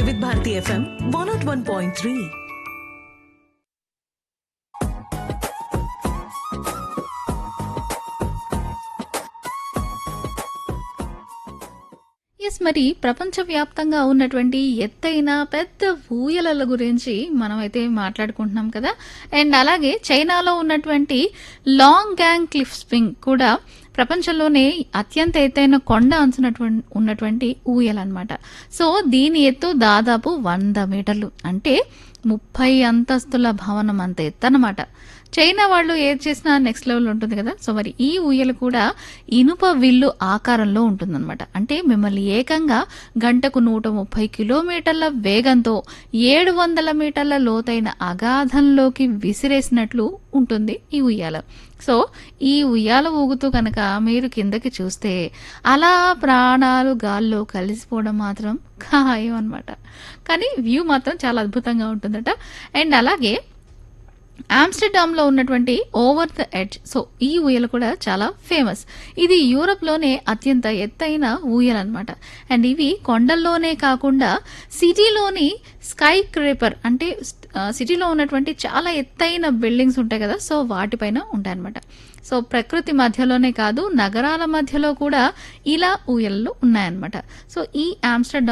వివిధ భారతి ఎఫ్ఎం 101.3. మరి ప్రపంచవ్యాప్తంగా ఉన్నటువంటి ఎత్తైన పెద్ద ఊయలల గురించి మనమైతే మాట్లాడుకుంటున్నాం కదా. అండ్ అలాగే చైనాలో ఉన్నటువంటి లాంగ్ గ్యాంగ్ క్లిఫ్ స్ప్రింగ్ కూడా ప్రపంచంలోనే అత్యంత ఎత్తైన కొండ ఉన్నటువంటి ఊయల అనమాట. సో దీని ఎత్తు దాదాపు 100 మీటర్లు, అంటే 30 అంతస్తుల భవనం అంత ఎత్తు అనమాట. చైనా వాళ్ళు ఏది చేసినా నెక్స్ట్ లెవెల్ ఉంటుంది కదా. సో మరి ఈ ఊయల కూడా ఇనుప విల్లు ఆకారంలో ఉంటుందన్నమాట. అంటే మిమ్మల్ని ఏకంగా గంటకు 130 కిలోమీటర్ల వేగంతో 700 మీటర్ల లోతైన అగాధంలోకి విసిరేసినట్లు ఉంటుంది ఈ ఉయ్యాల. సో ఈ ఉయ్యాల ఊగుతూ కనుక మీరు కిందకి చూస్తే అలా ప్రాణాలు గాల్లో కలిసిపోవడం మాత్రం ఖాయం అనమాట. కానీ వ్యూ మాత్రం చాలా అద్భుతంగా ఉంటుందట. అండ్ అలాగే ఆమ్స్టర్డామ్ లో ఉన్నటువంటి ఓవర్ ద ఎడ్జ్, సో ఈ ఊయల కూడా చాలా ఫేమస్. ఇది యూరప్ లోనే అత్యంత ఎత్తైన ఊయల అనమాట. అండ్ ఇవి కొండల్లోనే కాకుండా సిటీలోని స్కై క్రేపర్, అంటే సిటీలో ఉన్నటువంటి చాలా ఎత్తైన బిల్డింగ్స్ ఉంటాయి కదా, సో వాటిపైన ఉంటాయన్నమాట. సో ప్రకృతి మధ్యలోనే కాదు, నగరాల మధ్యలో కూడా ఇలా ఊయలలు ఉన్నాయన్నమాట. సో ఈ ఆమ్స్టర్డామ్